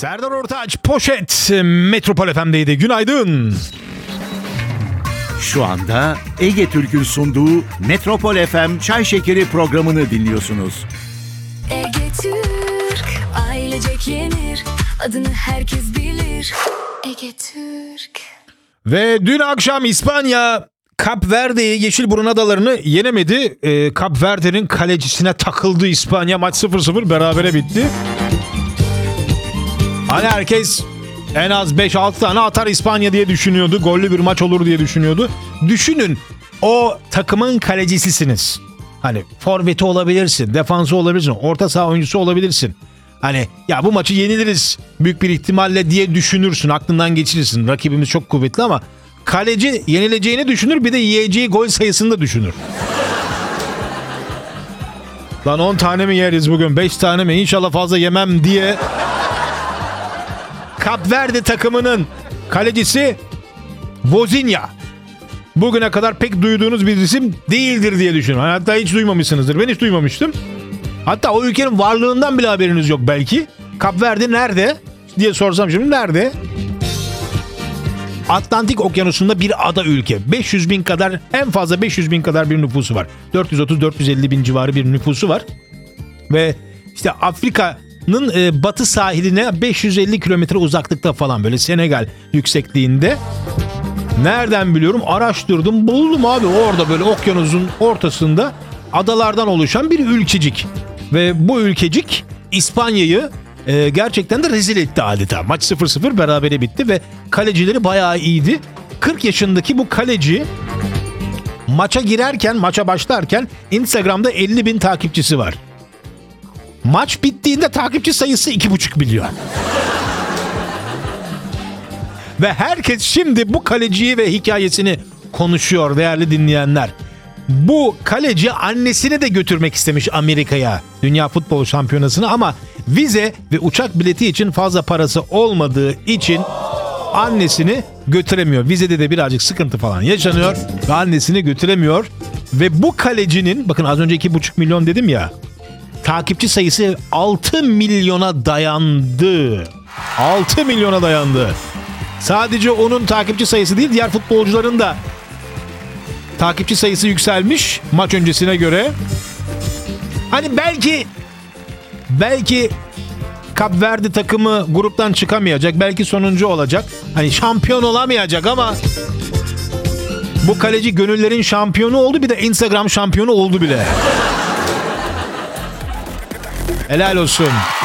Serdar Ortaç, Poşet, Metropol FM'deydi. Günaydın. Şu anda Ege Türk'ün sunduğu Metropol FM Çay Şekeri programını dinliyorsunuz. Ege Türk, ailecek yenir, adını herkes bilir. Ege Türk. Ve dün akşam İspanya Kap Verde'yi, Yeşilburun Adalarını yenemedi. Kap Verde'nin kalecisine takıldı İspanya. Maç 0-0 berabere bitti. Hani herkes en az 5-6 tane atar İspanya diye düşünüyordu. Gollü bir maç olur diye düşünüyordu. Düşünün, o takımın kalecisisiniz. Hani forveti olabilirsin, defansı olabilirsin, orta saha oyuncusu olabilirsin. Hani ya bu maçı yeniliriz büyük bir ihtimalle diye düşünürsün, aklından geçirirsin. Rakibimiz çok kuvvetli ama kaleci yenileceğini düşünür, bir de yiyeceği gol sayısını da düşünür. Lan 10 tane mi yeriz bugün, 5 tane mi, İnşallah fazla yemem diye. Kap Verde takımının kalecisi Vozinha. Bugüne kadar pek duyduğunuz bir isim değildir diye düşünüyorum. Hatta hiç duymamışsınızdır. Ben hiç duymamıştım. Hatta o ülkenin varlığından bile haberiniz yok belki. Kap Verde nerede diye sorsam şimdi nerede? Atlantik Okyanusu'nda bir ada ülke. 500 bin kadar, en fazla 500 bin kadar bir nüfusu var. 430-450 bin civarı bir nüfusu var. Ve işte Afrika'nın batı sahiline 550 kilometre uzaklıkta falan, böyle Senegal yüksekliğinde. Nereden biliyorum? Araştırdım, buldum abi. Orada böyle okyanusun ortasında adalardan oluşan bir ülkecik. Ve bu ülkecik İspanya'yı gerçekten de rezil etti adeta. Maç 0-0 berabere bitti ve kalecileri bayağı iyiydi. 40 yaşındaki bu kaleci maça başlarken Instagram'da 50 bin takipçisi var. Maç bittiğinde takipçi sayısı 2,5 milyon. Ve herkes şimdi bu kaleciyi ve hikayesini konuşuyor değerli dinleyenler. Bu kaleci annesini de götürmek istemiş Amerika'ya, Dünya Futbol Şampiyonası'na, ama vize ve uçak bileti için fazla parası olmadığı için annesini götüremiyor. Vizede de birazcık sıkıntı falan yaşanıyor ve annesini götüremiyor. Ve bu kalecinin, bakın az önce 2,5 milyon dedim ya, takipçi sayısı 6 milyona dayandı. 6 milyona dayandı. Sadece onun takipçi sayısı değil, diğer futbolcuların da takipçi sayısı yükselmiş maç öncesine göre. Hani belki Kap Verde takımı gruptan çıkamayacak, belki sonuncu olacak. Hani şampiyon olamayacak ama bu kaleci gönüllerin şampiyonu oldu, bir de Instagram şampiyonu oldu bile. Helal olsun.